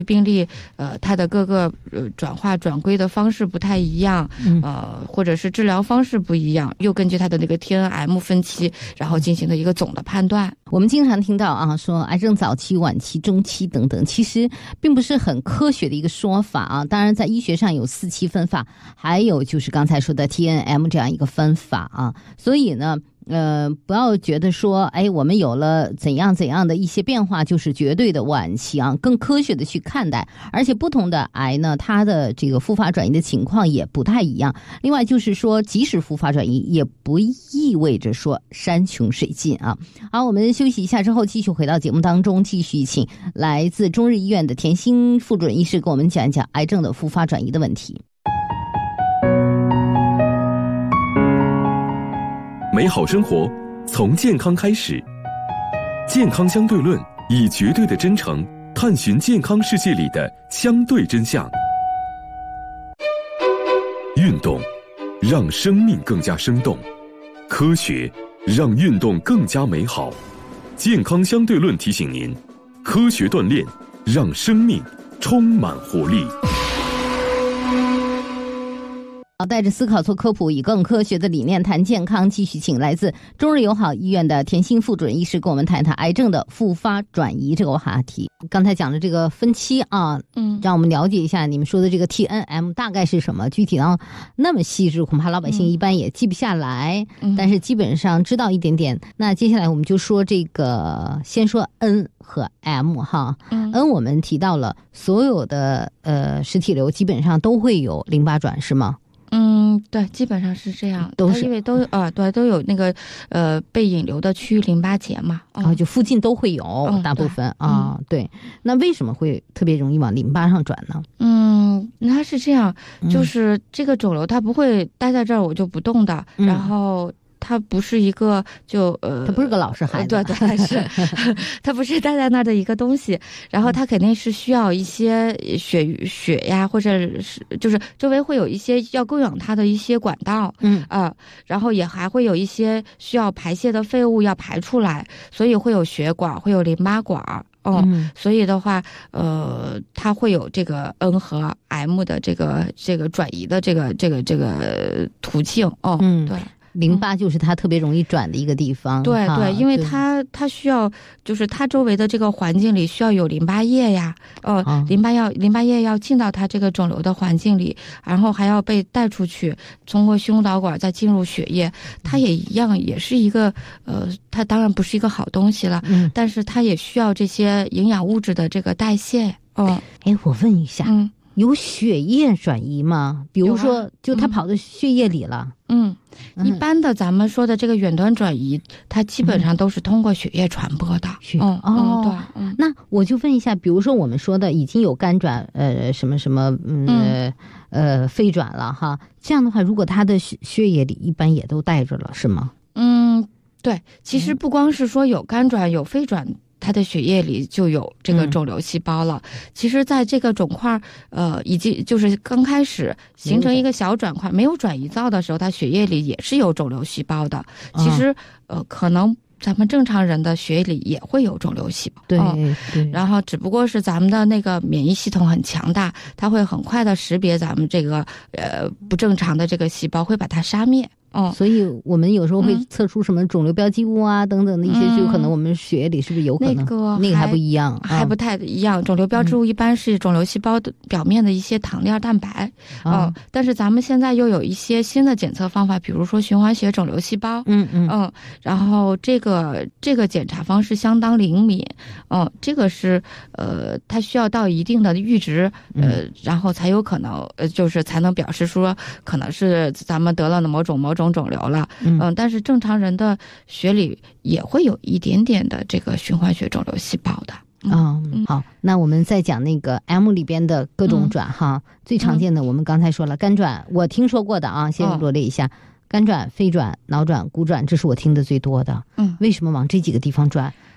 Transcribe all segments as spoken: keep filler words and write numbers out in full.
病例呃它的各个呃转化转归的方式不太一样，呃或者是治疗方式不一样，又根据它的那个 T N M 分期，然后进行的一个总的判断。 我们经常听到啊，说癌症早期、晚期、中期等等，其实并不是很科学的一个说法啊。当然，在医学上有四期分法，还有就是刚才说的 T N M 这样一个分法啊。所以呢，呃，不要觉得说，哎，我们有了怎样怎样的一些变化，就是绝对的晚期啊，更科学的去看待。而且不同的癌呢，它的这个复发转移的情况也不太一样。另外就是说，即使复发转移，也不意味着说山穷水尽啊。好，我们休息一下之后，继续回到节目当中，继续请来自中日医院的田心副主任医师给我们讲一讲癌症的复发转移的问题。 美好生活从健康开始，健康相对论以绝对的真诚探寻健康世界里的相对真相。运动让生命更加生动，科学让运动更加美好。健康相对论提醒您，科学锻炼让生命充满活力。 带着思考做科普，以更科学的理念谈健康，继续请来自中日友好医院的田心副主任医师跟我们谈谈癌症的复发转移这个话题。刚才讲的这个分期啊，嗯，让我们了解一下你们说的这个 T N M 大概是什么，具体到那么细致，恐怕老百姓一般也记不下来，嗯，但是基本上知道一点点。那接下来我们就说这个，先说 N 和 M 哈，嗯 ，N 我们提到了所有的呃实体瘤基本上都会有淋巴转，是吗？ 嗯，对，基本上是这样， 都是因为都呃对都有那个呃被引流的区域淋巴结嘛， 啊、哦，就附近都会有，嗯、大部分啊、哦嗯，对。那为什么会特别容易往淋巴上转呢？ 嗯，它是这样，就是这个肿瘤它不会待在这儿我就不动的，嗯、然后。它不是一个就呃， 它不是个老实孩子， 对对是，它不是待在那儿的一个东西，然后它肯定是需要一些血血呀，或者是就是周围会有一些要供养它的一些管道，嗯啊、呃，然后也还会有一些需要排泄的废物要排出来，所以会有血管，会有淋巴管。哦、嗯，所以的话，呃，它会有这个 N 和 M 的这个这个转移的这个这个这个途径。哦，嗯，对。 淋巴就是它特别容易转的一个地方， 对对，因为它它需要，就是它周围的这个环境里需要有淋巴液呀，呃，哦、淋巴要淋巴液要进到它这个肿瘤的环境里，然后还要被带出去，通过胸导管再进入血液，它也一样，也是一个呃，它当然不是一个好东西了，嗯，但是它也需要这些营养物质的这个代谢。哦， 哎，我问一下，嗯。有血液转移吗？比如说，就它跑到血液里了。 嗯，嗯一般的咱们说的这个远端转移，它基本上都是通过血液传播的。 血嗯哦，对。嗯，那我就问一下，比如说我们说的已经有肝转，呃，什么什么，嗯，嗯呃，肺转了哈。这样的话，如果它的血血液里一般也都带着了，是吗？ 嗯，对。其实不光是说有肝转，有肺转。它的血液里就有这个肿瘤细胞了。嗯、其实，在这个肿块呃，已经就是刚开始形成一个小转块，没有转移灶的时候，它血液里也是有肿瘤细胞的。其实，呃，可能咱们正常人的血液里也会有肿瘤细胞。 对、哦、对。 然后，只不过是咱们的那个免疫系统很强大，它会很快的识别咱们这个呃不正常的这个细胞，会把它杀灭。 哦，所以我们有时候会测出什么肿瘤标记物啊、嗯、等等的一些，就可能我们血液里是不是有可能、 那个、 那个还不一样， 还不太一样。肿瘤标志物一般是肿瘤细胞的表面的一些糖链蛋白，嗯、哦，但是咱们现在又有一些新的检测方法，比如说循环血肿瘤细胞，嗯嗯嗯，然后这个这个检查方式相当灵敏，嗯，这个是呃，它需要到一定的阈值，呃，然后才有可能呃，就是才能表示说可能是咱们得了某种某种。肿瘤了，嗯、呃，但是正常人的血里也会有一点点的这个循环血肿瘤细胞的。 嗯，嗯好，那我们再讲那个 M 里边的各种转、嗯、哈，最常见的我们刚才说了肝转，我听说过的啊，先罗列一下：哦、肝转、肺转、脑转、骨转，这是我听的最多的。嗯，为什么往这几个地方转？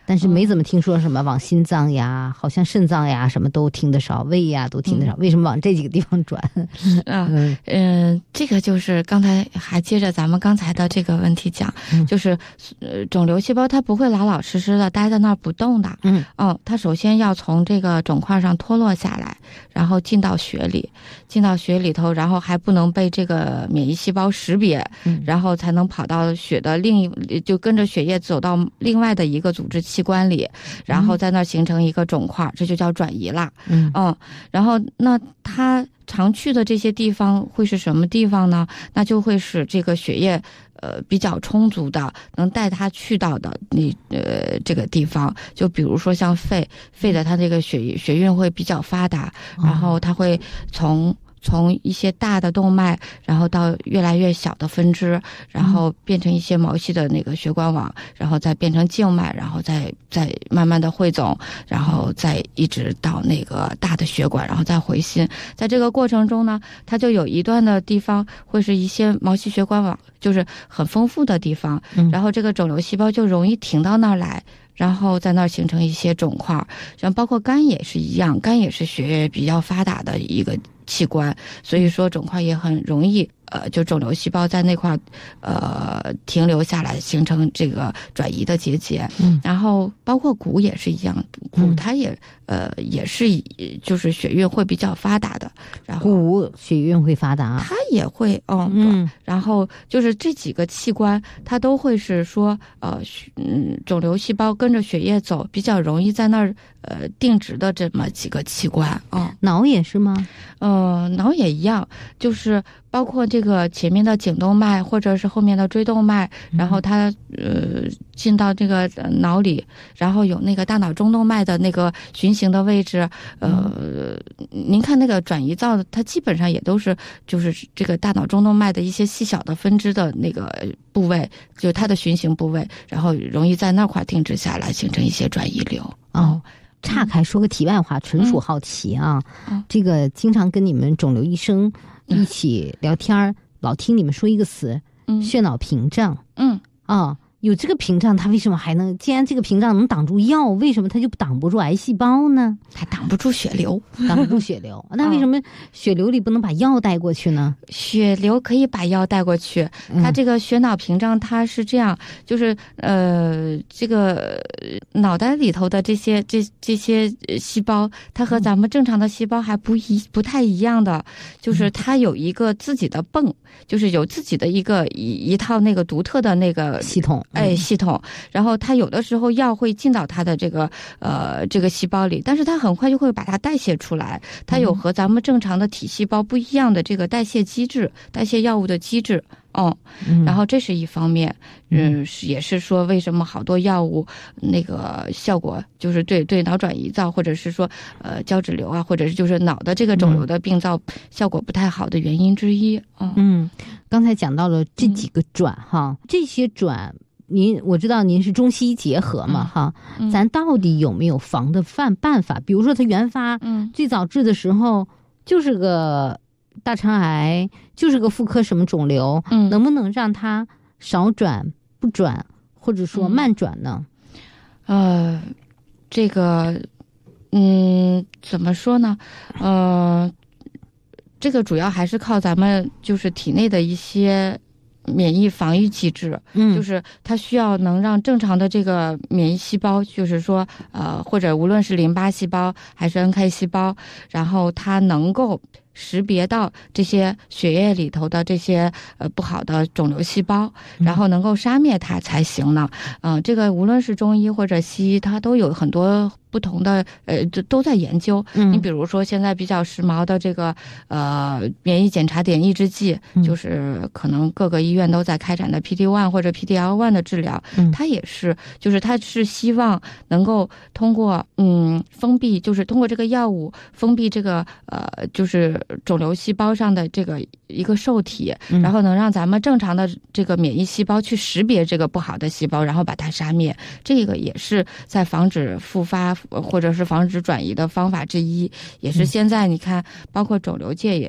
但是没怎么听说什么往心脏呀，好像肾脏呀什么都听得少，胃呀都听得少，嗯、为什么往这几个地方转？ 啊，嗯、呃，这个就是刚才还接着咱们刚才的这个问题讲，嗯、就是呃，肿瘤细胞它不会老老实实的待在那儿不动的，嗯，哦，它首先要从这个肿块上脱落下来，然后进到血里，进到血里头，然后还不能被这个免疫细胞识别，嗯、然后才能跑到血的另一，就跟着血液走到另外的一个组织器官里，然后在那儿形成一个肿块，这就叫转移了。嗯嗯，然后那它常去的这些地方会是什么地方呢？那就会是这个血液呃比较充足的，能带它去到的那呃这个地方。就比如说像肺，肺的它这个血血运会比较发达，然后它会从。从一些大的动脉，然后到越来越小的分支，然后变成一些毛细的那个血管网，然后再变成静脉，然后再再慢慢的汇总，然后再一直到那个大的血管，然后再回心。在这个过程中呢，它就有一段的地方会是一些毛细血管网，就是很丰富的地方，然后这个肿瘤细胞就容易停到那儿来。然后在那儿形成一些肿块，像包括肝也是一样，肝也是血液比较发达的一个器官，所以说肿块也很容易，呃，就肿瘤细胞在那块，呃，停留下来，形成这个转移的结节。嗯，然后包括骨也是一样，骨它也、嗯、呃也是就是血运会比较发达的，然后骨血运会发达， 它也会，嗯嗯，然后就是这几个器官，它都会是说，呃，嗯，肿瘤细胞跟着血液走，比较容易在那儿呃定植的这么几个器官。嗯， 脑也是吗？ 呃，脑也一样，就是包括这个前面的颈动脉或者是后面的椎动脉，然后它呃进到这个脑里，然后有那个大脑中动脉的那个循行的位置，呃，您看那个转移灶，它基本上也都是就是这个大脑中动脉的一些细小的分支的那个部位，就是它的循行部位，然后容易在那块定植下来，形成一些转移瘤。 哦。岔开说个题外话，纯属好奇啊。嗯、这个经常跟你们肿瘤医生一起聊天、嗯、老听你们说一个词，嗯、血脑屏障。嗯啊，有这个屏障，它为什么还能？既然这个屏障能挡住药，为什么它就挡不住癌细胞呢？ 它挡不住血流， 挡不住血流。那为什么血流里不能把药带过去呢？ 血流可以把药带过去，它这个血脑屏障它是这样，就是呃，这个脑袋里头的这些这这些细胞，它和咱们正常的细胞还不一不太一样的，就是它有一个自己的泵，就是有自己的一个一一套那个独特的那个系统， 哎，系统。然后它有的时候药会进到它的这个呃这个细胞里，但是它很快就会把它代谢出来，它有和咱们正常的体细胞不一样的这个代谢机制，代谢药物的机制。哦，然后这是一方面，嗯，也是说为什么好多药物那个效果就是对对脑转移灶或者是说呃胶质瘤啊，或者是就是脑的这个肿瘤的病灶效果不太好的原因之一。 嗯，嗯刚才讲到了这几个转、嗯、哈，这些转。您我知道您是中西医结合嘛、嗯、哈、嗯，咱到底有没有防的办办法？比如说它原发，嗯，最早治的时候就是个大肠癌，就是个妇科什么肿瘤，嗯，能不能让它少转不转，或者说慢转呢？ 嗯、呃，这个，嗯，怎么说呢？呃，这个主要还是靠咱们就是体内的一些。免疫防御机制，嗯，就是它需要能让正常的这个免疫细胞，就是说，呃，或者无论是淋巴细胞还是 N K 细胞，然后它能够识别到这些血液里头的这些呃不好的肿瘤细胞，然后能够杀灭它才行呢。嗯、呃，这个无论是中医或者西医，它都有很多不同的呃，都在研究。嗯，你比如说现在比较时髦的这个呃免疫检查点抑制剂，嗯、就是可能各个医院都在开展的 P D 一 或者 P D L 一 的治疗，嗯、它也是，就是它是希望能够通过嗯封闭，就是通过这个药物封闭这个呃就是肿瘤细胞上的这个一个受体，嗯、然后能让咱们正常的这个免疫细胞去识别这个不好的细胞，然后把它杀灭。这个也是在防止复发。或者是防止转移的方法之一，也是现在你看，包括肿瘤界也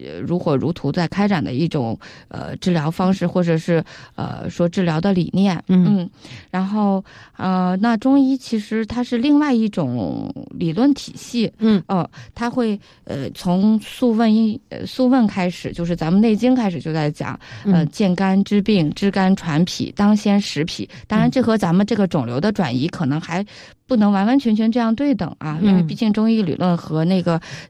如火如荼在开展的一种呃治疗方式，或者是呃说治疗的理念。嗯, 嗯然后呃那中医其实它是另外一种理论体系。嗯呃它会呃从素问一呃素问开始，就是咱们内经开始就在讲呃健肝治病，知肝传脾，当先食脾。当然这和咱们这个肿瘤的转移可能还不能完完全全这样对等啊，因为毕竟中医理论和那个